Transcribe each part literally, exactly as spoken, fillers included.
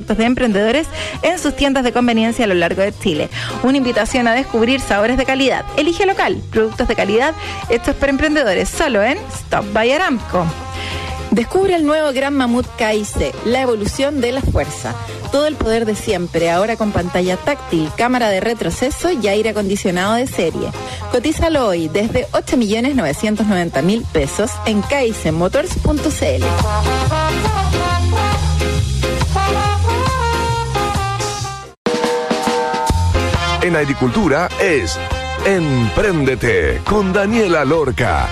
productos de emprendedores en sus tiendas de conveniencia a lo largo de Chile. Una invitación a descubrir sabores de calidad. Elige local, productos de calidad hechos por emprendedores, solo en Stop by Aramco. Descubre el nuevo Gran Mamut K I C, la evolución de la fuerza. Todo el poder de siempre, ahora con pantalla táctil, cámara de retroceso y aire acondicionado de serie. Cotízalo hoy desde ocho millones novecientos noventa mil pesos en k i c motors punto c l. En agricultura es Empréndete con Daniela Lorca.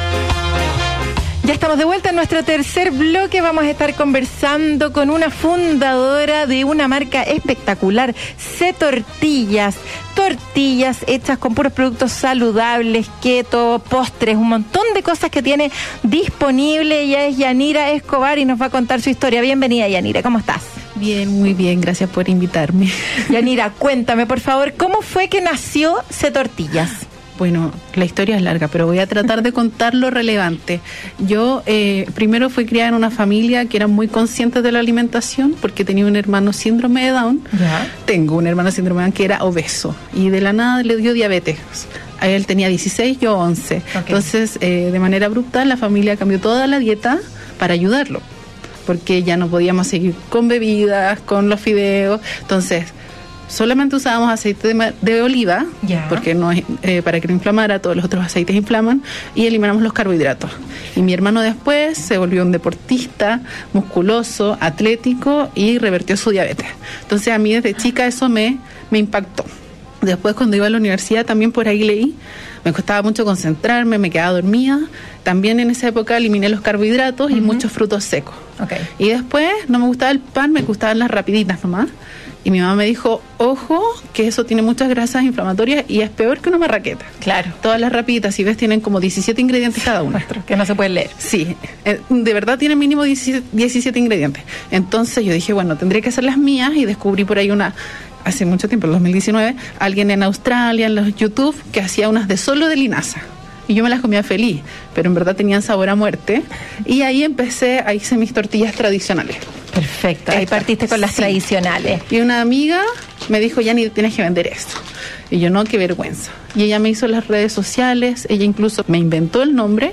Ya estamos de vuelta en nuestro tercer bloque. Vamos a estar conversando con una fundadora de una marca espectacular, C Tortillas. Tortillas hechas con puros productos saludables, keto, postres, un montón de cosas que tiene disponible. Ella es Yanira Escobar y nos va a contar su historia. Bienvenida, Yanira, ¿cómo estás? Bien, muy bien, gracias por invitarme. Yanira, cuéntame, por favor, ¿cómo fue que nació C Tortillas? Bueno, la historia es larga, pero voy a tratar de contar lo relevante. Yo eh, primero fui criada en una familia que era muy consciente de la alimentación porque tenía un hermano síndrome de Down. ¿Ya? Tengo un hermano síndrome de Down que era obeso y de la nada le dio diabetes. A él tenía dieciséis, yo once. Okay. Entonces, eh, de manera abrupta, la familia cambió toda la dieta para ayudarlo, porque ya no podíamos seguir con bebidas, con los fideos. Entonces, solamente usábamos aceite de, de oliva, yeah. porque no es, eh, para que no inflamara, todos los otros aceites inflaman, y eliminamos los carbohidratos. Y mi hermano después se volvió un deportista, musculoso, atlético, y revertió su diabetes. Entonces a mí desde chica eso me, me impactó. Después cuando iba a la universidad también por ahí leí, me costaba mucho concentrarme, me quedaba dormida. También en esa época eliminé los carbohidratos uh-huh. y muchos frutos secos. Okay. Y después no me gustaba el pan, me gustaban las rapiditas nomás. Y mi mamá me dijo, ojo, que eso tiene muchas grasas inflamatorias y es peor que una marraqueta. Claro. Todas las rapiditas, si ves, tienen como diecisiete ingredientes cada una. Que no se pueden leer. Sí, de verdad tienen mínimo diecisiete ingredientes. Entonces yo dije, bueno, tendría que hacer las mías y descubrí por ahí una... Hace mucho tiempo, en el dos mil diecinueve, alguien en Australia, en los YouTube, que hacía unas de solo de linaza. Y yo me las comía feliz, pero en verdad tenían sabor a muerte. Y ahí empecé, ahí hice mis tortillas tradicionales. Perfecto, ahí Esta, partiste con las sí. tradicionales. Y una amiga me dijo, Yanni, tienes que vender esto. Y yo, no, qué vergüenza. Y ella me hizo las redes sociales, ella incluso me inventó el nombre.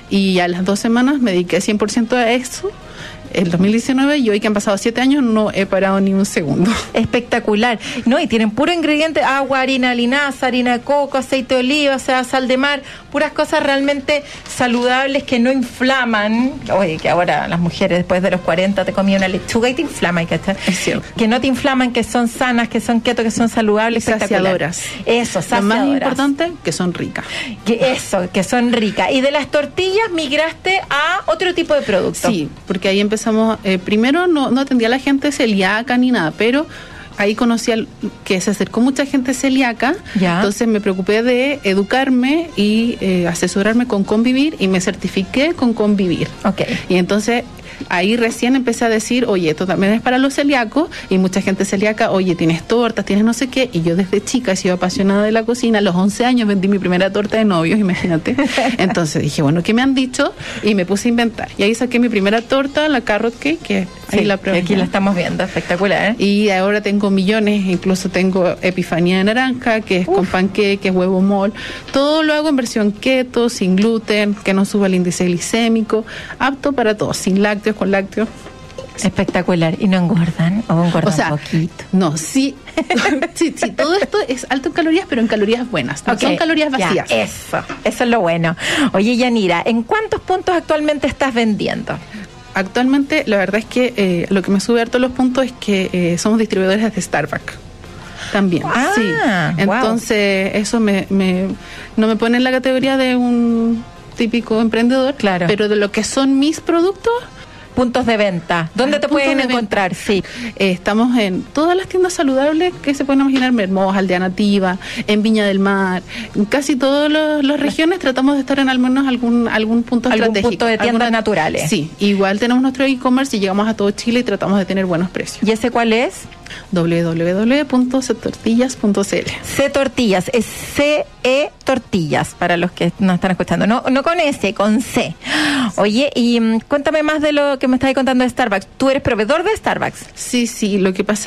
Y a las dos semanas me dediqué cien por ciento a eso. El dos mil diecinueve y hoy que han pasado siete años no he parado ni un segundo. Espectacular. No, y tienen puro ingrediente, agua, harina de linaza, harina de coco, aceite de oliva, o sea, sal de mar, puras cosas realmente saludables que no inflaman. Oye, que ahora las mujeres después de los cuarenta te comían una lechuga y te inflama, ¿cachai? Es cierto. Que no te inflaman, que son sanas, que son keto, que son saludables, saciadoras. Eso, saciadoras. Lo más importante, que son ricas. Que eso, que son ricas. Y de las tortillas migraste a otro tipo de producto. Sí, porque ahí empezamos Empezamos, eh, primero no, no atendía a la gente celíaca ni nada, pero ahí conocí al, que se acercó mucha gente celíaca, ¿ya? Entonces me preocupé de educarme y eh, asesorarme con Convivir y me certifiqué con Convivir. Okay. Y entonces ahí recién empecé a decir, oye, esto también es para los celíacos, y mucha gente celíaca, oye, tienes tortas, tienes no sé qué, y yo desde chica he sido apasionada de la cocina. A los once años vendí mi primera torta de novios, imagínate. Entonces dije, bueno, ¿qué me han dicho? Y me puse a inventar. Y ahí saqué mi primera torta, la carrot cake, que ahí sí, la probé. Aquí la estamos viendo, espectacular, ¿eh? Y ahora tengo millones, incluso tengo epifanía de naranja, que es Uf. con panqueques, huevo mol. Todo lo hago en versión keto, sin gluten, que no suba el índice glicémico, apto para todos, sin lácteos, con lácteos. Espectacular. ¿Y no engordan? ¿O engordan o sea, un poquito? No, sí, sí, sí, todo esto es alto en calorías, pero en calorías buenas, no okay. son calorías vacías. Ya, eso, eso es lo bueno. Oye, Yanira, ¿en cuántos puntos actualmente estás vendiendo? Actualmente, la verdad es que eh, lo que me sube harto los puntos es que eh, somos distribuidores de Starbucks. También, ah, sí. Entonces, wow. eso me, me no me pone en la categoría de un típico emprendedor, claro. pero de lo que son mis productos, puntos de venta. ¿Dónde te pueden encontrar? Sí. Eh, estamos en todas las tiendas saludables que se pueden imaginar, Mermoz, Aldea Nativa, en Viña del Mar, en casi todas las regiones tratamos de estar en al menos algún algún punto algún estratégico. punto de tiendas alguna, naturales. Sí, igual tenemos nuestro e-commerce y llegamos a todo Chile y tratamos de tener buenos precios. ¿Y ese cuál es? doble u doble u doble u punto c tortillas punto c l. C Tortillas, es C E Tortillas, para los que nos están escuchando. No, no con S, con C. Oye, y um, cuéntame más de lo que me estás contando de Starbucks. ¿Tú eres proveedor de Starbucks? Sí, sí, lo que pasa